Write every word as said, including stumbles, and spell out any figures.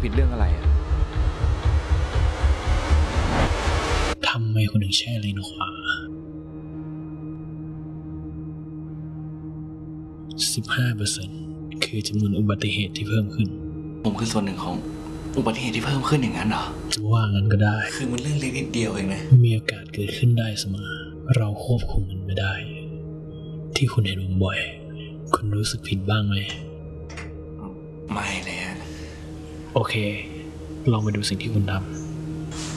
ผิดเรื่องอะไรอะทำไมคุณถึงแช่เลนขวา สิบห้าเปอร์เซ็นต์ คือจำนวนอุบัติเหตุที่เพิ่มขึ้นผมคือส่วนหนึ่งของอุบัติเหตุที่เพิ่มขึ้นอย่างนั้นเหรอจะว่างั้นก็ได้คือมันเรื่องเล็กนิดเดียวเองนะมีโอกาสเกิดขึ้นได้เสมอเราควบคุมมันไม่ได้ที่คุณเห็นผมบ่อยคุณรู้สึกผิดบ้างไหมไม่เลยฮะโอเคลองไปดูสิ่งที่คุณทำ